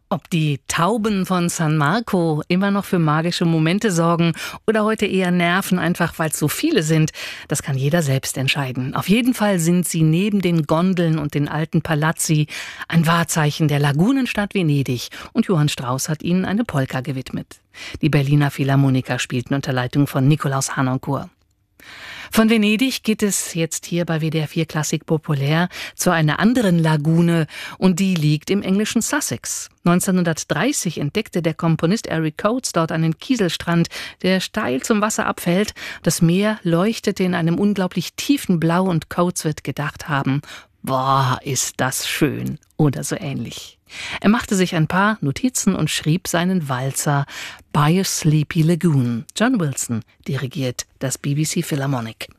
Ob die Tauben von San Marco immer noch für magische Momente sorgen oder heute eher nerven, einfach weil es so viele sind, das kann jeder selbst entscheiden. Auf jeden Fall sind sie neben den Gondeln und den alten Palazzi ein Wahrzeichen der Lagunenstadt Venedig. Und Johann Strauss hat ihnen eine Polka gewidmet. Die Berliner Philharmoniker spielten unter Leitung von Nikolaus Harnoncourt. Von Venedig geht es jetzt hier bei WDR 4 Klassik populär zu einer anderen Lagune und die liegt im englischen Sussex. 1930 entdeckte der Komponist Eric Coates dort einen Kieselstrand, der steil zum Wasser abfällt. Das Meer leuchtete in einem unglaublich tiefen Blau und Coates wird gedacht haben, boah, ist das schön oder so ähnlich. Er machte sich ein paar Notizen und schrieb seinen Walzer By a Sleepy Lagoon. John Wilson dirigiert das BBC Philharmonic.